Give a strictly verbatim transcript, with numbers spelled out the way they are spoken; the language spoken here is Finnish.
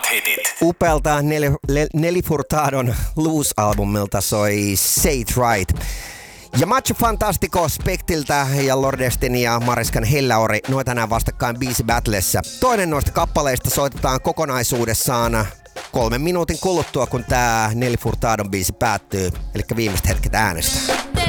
hitit. Upealta Nelly, Nelly Furtadon Loose-albumilta soi Say It Right. Ja Macho Fantastico Spektiltä ja Lordestin ja Mariskan Helläori, noita tänään vastakkain biisi battlessa. Toinen noista kappaleista soitetaan kokonaisuudessaan kolmen minuutin kuluttua, kun tää Nelly Furtadon biisi päättyy, eli viimeiset hetket äänestä.